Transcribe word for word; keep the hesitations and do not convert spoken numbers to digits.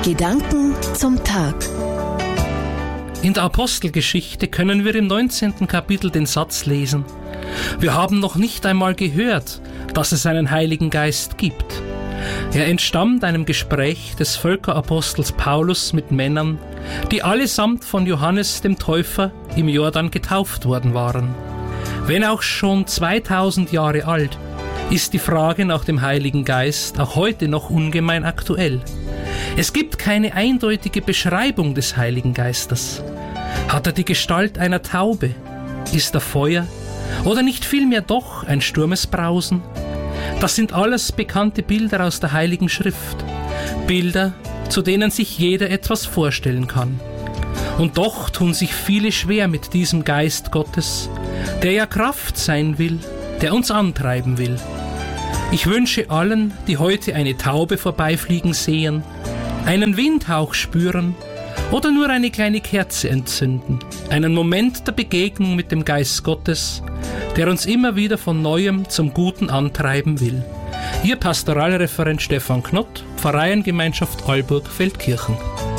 Gedanken zum Tag. In der Apostelgeschichte können wir im neunzehnten Kapitel den Satz lesen: Wir haben noch nicht einmal gehört, dass es einen Heiligen Geist gibt. Er entstammt einem Gespräch des Völkerapostels Paulus mit Männern, die allesamt von Johannes dem Täufer im Jordan getauft worden waren. Wenn auch schon zweitausend Jahre alt, ist die Frage nach dem Heiligen Geist auch heute noch ungemein aktuell. Es gibt keine eindeutige Beschreibung des Heiligen Geistes. Hat er die Gestalt einer Taube? Ist er Feuer? Oder nicht vielmehr doch ein Sturmesbrausen? Das sind alles bekannte Bilder aus der Heiligen Schrift. Bilder, zu denen sich jeder etwas vorstellen kann. Und doch tun sich viele schwer mit diesem Geist Gottes, der ja Kraft sein will, der uns antreiben will. Ich wünsche allen, die heute eine Taube vorbeifliegen sehen, einen Windhauch spüren oder nur eine kleine Kerze entzünden, einen Moment der Begegnung mit dem Geist Gottes, der uns immer wieder von Neuem zum Guten antreiben will. Ihr Pastoralreferent Stefan Knott, Pfarreiengemeinschaft Alburg-Feldkirchen.